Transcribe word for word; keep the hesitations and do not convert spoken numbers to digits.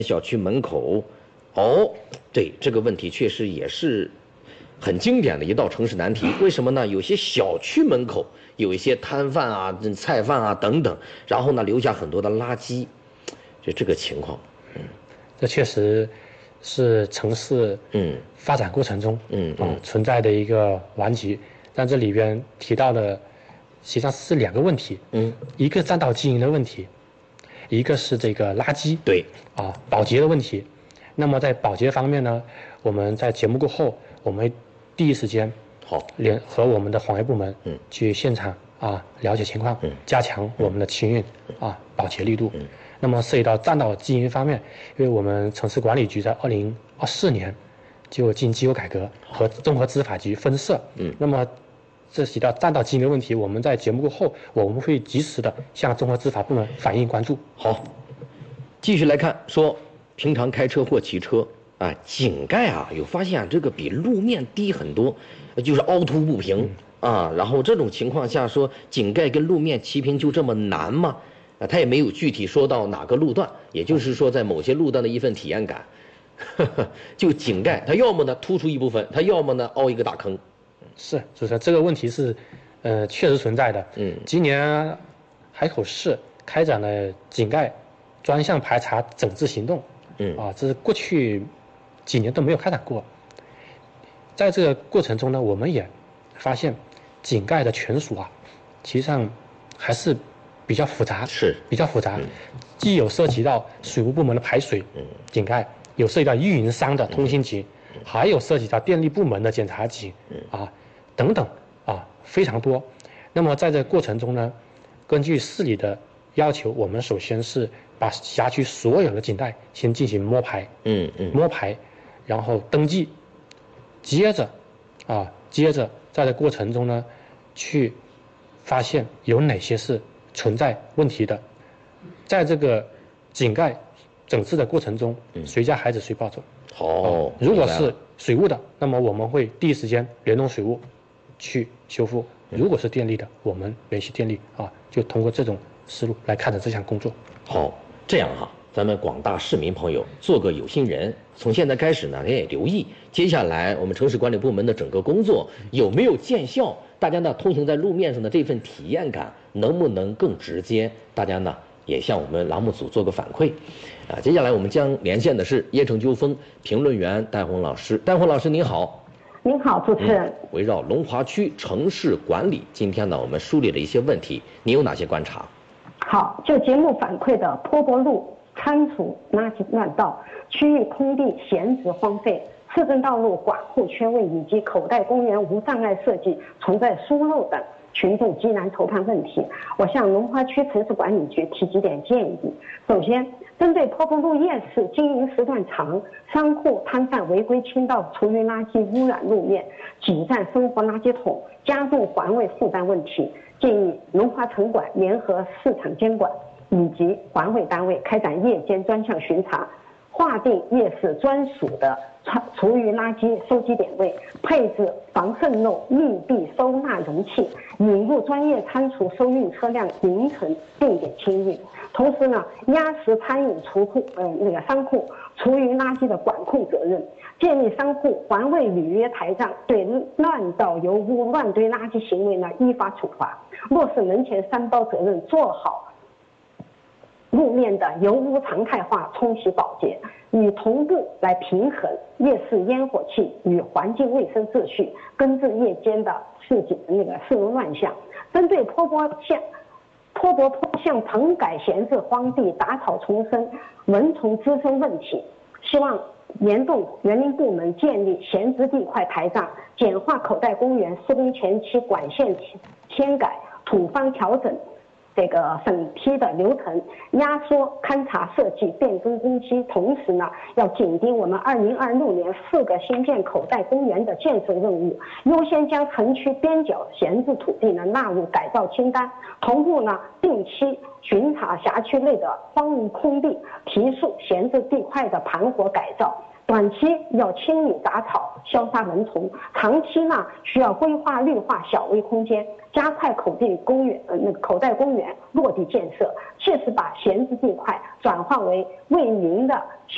小区门口，哦，对这个问题确实也是很经典的一道城市难题。为什么呢？有些小区门口有一些摊贩啊、菜贩啊等等，然后呢留下很多的垃圾，就这个情况。嗯， 这确实是城市嗯发展过程中嗯啊、呃、存在的一个顽疾。但这里边提到的实际上是两个问题，嗯，一个占道经营的问题。一个是这个垃圾， 对， 啊，保洁的问题。那么在保洁方面呢，我们在节目过后，我们会第一时间好联和我们的环卫部门， 嗯， 去现场啊了解情况，嗯，加强我们的清运啊保洁力度。嗯，那么涉及到占道经营方面，因为我们城市管理局在二零二四年就进基有改革和综合执法局分设，嗯，那么这提到占道经营的问题，我们在节目过后，我们会及时的向综合执法部门反映关注。 好，继续来看，说平常开车或骑车啊，井盖啊，有发现、啊、这个比路面低很多，就是凹凸不平、嗯、啊。然后这种情况下说，井盖跟路面齐平就这么难吗？啊，他也没有具体说到哪个路段，也就是说在某些路段的一份体验感。呵呵，就井盖，它要么呢突出一部分，它要么呢凹一个大坑。 是，所以说这个问题是，呃，确实存在的。嗯，今年海口市开展了井盖专项排查整治行动。嗯，啊，这是过去几年都没有开展过。在这个过程中呢，我们也发现井盖的权属啊，实际上还是比较复杂， 是比较复杂，嗯、既有涉及到水务部门的排水井盖，有涉及到运营商的通信井。嗯，还有涉及到电力部门的检查井，啊，等等啊，非常多。那么在这个过程中呢，根据市里的要求，我们首先是把辖区所有的井盖先进行摸排，嗯嗯，摸排，然后登记，接着啊，接着在这过程中呢，去发现有哪些是存在问题的，在这个井盖整治的过程中，谁家孩子谁抱走。 哦， 如果是水务的，那么我们会第一时间联动水务去修复；如果是电力的，我们联系电力啊，就通过这种思路来开展这项工作。 好，这样哈，咱们广大市民朋友做个有心人，从现在开始呢，也留意接下来我们城市管理部门的整个工作有没有见效，大家呢通行在路面上的这份体验感能不能更直接？大家呢也向我们栏目组做个反馈。啊，接下来我们将连线的是邺城纠纷评论员戴红老师。戴红老师您好。 您好，主持人。嗯、 围绕龙华区城市管理，今天呢我们梳理了一些问题，你有哪些观察？ 好，就节目反馈的坡泊路仓储垃圾乱倒、区域空地闲置荒废、市政道路管护缺位以及口袋公园无障碍设计存在疏漏等群众急难愁盼问题，我向龙华区城市管理局提几点建议。首先，针对坡泊路夜市经营时段长、商户摊贩违规倾倒厨余垃圾污染路面、挤占生活垃圾桶，加重环卫负担问题，建议龙华城管联合市场监管以及环卫单位开展夜间专项巡查，划定夜市专属的厨余垃圾收集点位，配置防渗漏密闭收纳容器，引入专业仓储收运车辆凌晨定点清运。同时呢，压实餐饮厨户呃那个商户厨余垃圾的管控责任，建立商户环卫履约台账，对乱倒油污、乱堆垃圾行为呢依法处罚，落实门前三包责任，做好路面的油污常态化冲洗保洁，以同步来平衡夜市烟火气与环境卫生秩序，根治夜间的市井那个市容乱象。针对坡泊巷、坡泊坡巷棚改闲置荒地、打草丛生、蚊虫滋生问题，希望联动园林部门建立闲置地块台账，简化口袋公园施工前期管线迁改、土方调整这个审批的流程，压缩勘察设计变更工期。同时呢，要紧盯我们二零二六年四个新建口袋公园的建设任务，优先将城区边角闲置土地呢纳入改造清单，同步呢定期巡查辖区内的荒芜空地，提速闲置地块的盘活改造。短期要清理杂草、消杀蚊虫，长期呢需要规划绿化小微空间，加快口地公园呃那个口袋公园落地建设，切实把闲置地块转化为为民的